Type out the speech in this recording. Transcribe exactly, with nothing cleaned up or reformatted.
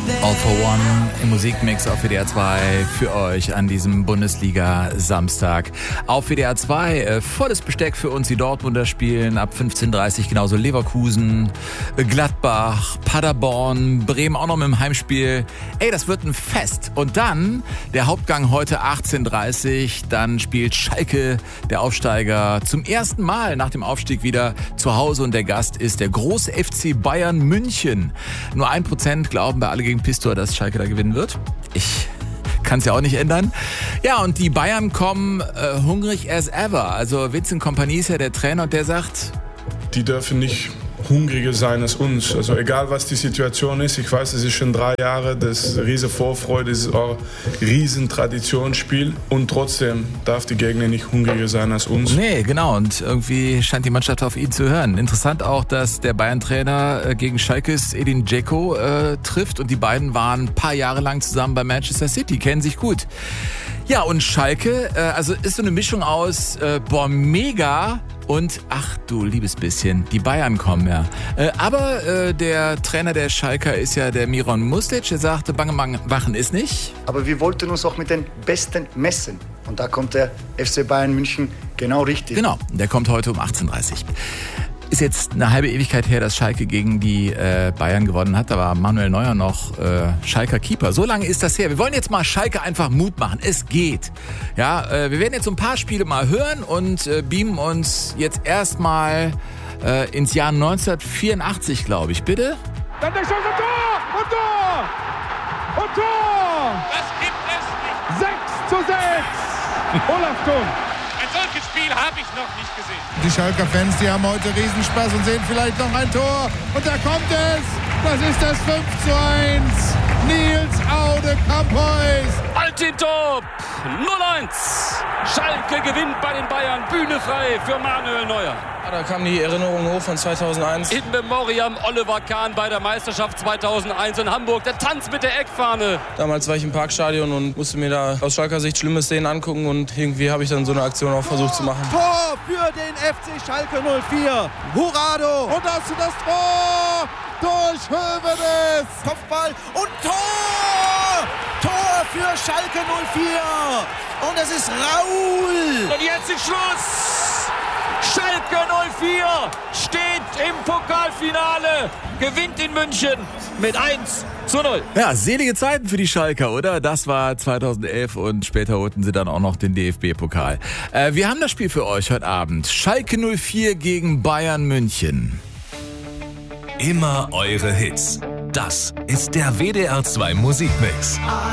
All for One im Musikmix auf W D R zwei für euch an diesem Bundesliga-Samstag. Auf W D R zwei äh, volles Besteck für uns, die Dortmunder spielen ab fünfzehn Uhr dreißig, genauso Leverkusen, Gladbach, Paderborn, Bremen auch noch mit dem Heimspiel. Ey, das wird ein Fest. Und dann der Hauptgang heute achtzehn Uhr dreißig, dann spielt Schalke, der Aufsteiger, zum ersten Mal nach dem Aufstieg wieder zu Hause und der Gast ist der große F C Bayern München. Nur ein Prozent glauben bei Alle gegen Pistor, dass Schalke da gewinnen wird. Ich kann es ja auch nicht ändern. Ja, und die Bayern kommen äh, hungrig as ever. Also Vincent Kompany ist ja der Trainer und der sagt... Die dürfen nicht hungriger sein als uns. Also egal, was die Situation ist. Ich weiß, es ist schon drei Jahre, das ist riesen Vorfreude, das ist auch ein riesen Traditionsspiel. Und trotzdem darf die Gegner nicht hungriger sein als uns. Nee, genau. Und irgendwie scheint die Mannschaft auf ihn zu hören. Interessant auch, dass der Bayern-Trainer äh, gegen Schalkes Edin Dzeko äh, trifft. Und die beiden waren ein paar Jahre lang zusammen bei Manchester City, kennen sich gut. Ja, und Schalke, äh, also ist so eine Mischung aus, äh, boah, mega und, ach du liebes bisschen, die Bayern kommen ja. Äh, aber äh, der Trainer der Schalker ist ja der Miron Muslic, der sagte, bange machen ist nicht. Aber wir wollten uns auch mit den Besten messen. Und da kommt der F C Bayern München genau richtig. Genau, der kommt heute um achtzehn Uhr dreißig. Ist jetzt eine halbe Ewigkeit her, dass Schalke gegen die äh, Bayern gewonnen hat. Da war Manuel Neuer noch äh, Schalker Keeper. So lange ist das her. Wir wollen jetzt mal Schalke einfach Mut machen. Es geht. Ja, äh, wir werden jetzt so ein paar Spiele mal hören und äh, beamen uns jetzt erstmal äh, ins Jahr neunzehnhundertvierundachtzig, glaube ich. Bitte? Dann der Schuss und Tor! Und Tor! Und Tor! Das gibt es nicht! sechs zu sechs! Olaf Thun! Ein solches Spiel habe ich noch nicht gesehen. Die Schalker Fans, die haben heute Riesenspaß und sehen vielleicht noch ein Tor. Und da kommt es. Das ist das fünf zu eins. Nils Aude Kampois. Altintop. null eins. Schalke gewinnt bei den Bayern. Bühne frei für Manuel Neuer. Ja, da kam die Erinnerung hoch von zweitausendeins. In Memoriam Oliver Kahn bei der Meisterschaft zweitausendeins in Hamburg. Der Tanz mit der Eckfahne. Damals war ich im Parkstadion und musste mir da aus Schalker Sicht schlimme Szenen angucken. Und irgendwie habe ich dann so eine Aktion auch versucht zu machen. Tor für den F C Schalke null vier. Hurrado. Und das ist das Tor. Durch Hövedes. Kopfball und Tor. Tor für Schalke null vier. Und es ist Raul. Und jetzt ist Schluss. Schalke null vier steht im Pokalfinale, gewinnt in München mit eins zu null. Ja, selige Zeiten für die Schalker, oder? Das war zweitausendelf und später holten sie dann auch noch den D F B-Pokal. Äh, wir haben das Spiel für euch heute Abend. Schalke null vier gegen Bayern München. Immer eure Hits. Das ist der W D R zwei Musikmix.